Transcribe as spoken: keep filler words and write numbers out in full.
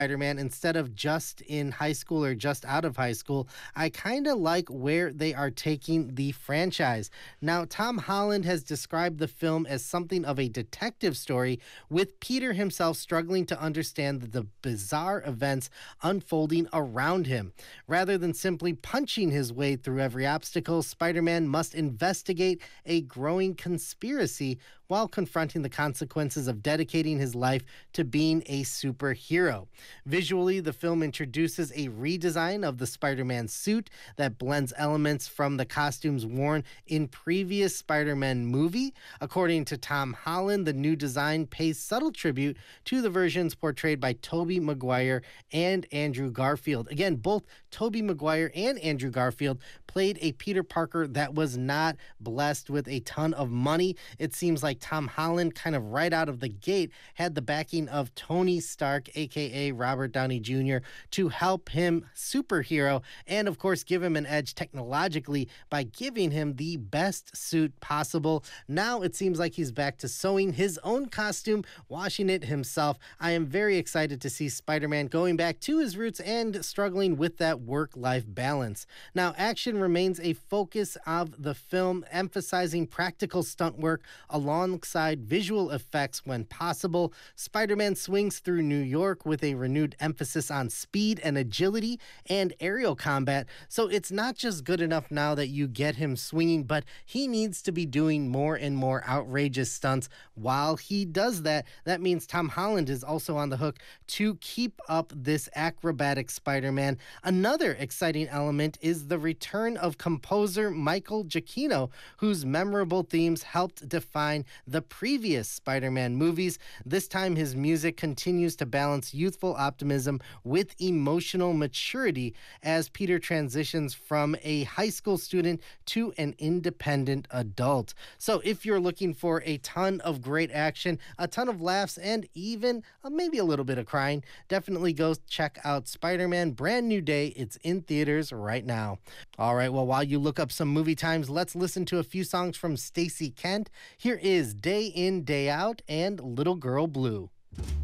Spider-Man instead of just in high school or just out of high school. I kind of like where they are taking the franchise. Now, Tom Holland has described the film as something of a detective story, with Peter himself struggling to understand the bizarre events unfolding around him. Rather than simply punching his way through every obstacle, Spider-Man must investigate a growing conspiracy while confronting the consequences of dedicating his life to being a superhero. Visually, the film introduces a redesign of the Spider-Man suit that blends elements from the costumes worn in previous Spider-Man movie. According to Tom Holland, the new design pays subtle tribute to the versions portrayed by Tobey Maguire and Andrew Garfield. Again, both Tobey Maguire and Andrew Garfield played a Peter Parker that was not blessed with a ton of money. It seems like Tom Holland, kind of right out of the gate, had the backing of Tony Stark, aka Robert Downey Junior, to help him superhero and, of course, give him an edge technologically by giving him the best suit possible. Now it seems like he's back to sewing his own costume, washing it himself. I am very excited to see Spider-Man going back to his roots and struggling with that work-life balance. Now, action remains a focus of the film, emphasizing practical stunt work alongside visual effects when possible. Spider-Man swings through New York with a renewed emphasis on speed and agility and aerial combat. So it's not just good enough now that you get him swinging, but he needs to be doing more and more outrageous stunts. While he does that, that means Tom Holland is also on the hook to keep up this acrobatic Spider-Man. Another exciting element is the return of composer Michael Giacchino, whose memorable themes helped define the previous Spider-Man movies. This time, his music continues to balance youthful optimism with emotional maturity as Peter transitions from a high school student to an independent adult. So if you're looking for a ton of great action, a ton of laughs, and even uh, maybe a little bit of crying, definitely go check out Spider-Man Brand New Day. It's in theaters right now. All right, well, while you look up some movie times, let's listen to a few songs from Stacey Kent. Here is Day In, Day Out and Little Girl Blue.